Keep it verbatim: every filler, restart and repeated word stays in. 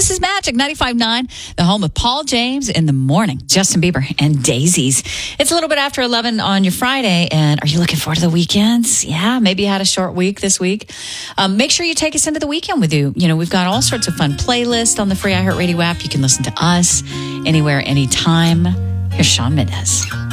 This is Magic ninety-five point nine, the home of Paul James in the morning. Justin Bieber and Daisies. It's a little bit after eleven on your Friday, and are you looking forward to the weekends? Yeah, maybe you had a short week this week. Um, make sure you take us into the weekend with you. You know, we've got all sorts of fun playlists on the free iHeartRadio app. You can listen to us anywhere, anytime. Here's Shawn Mendes.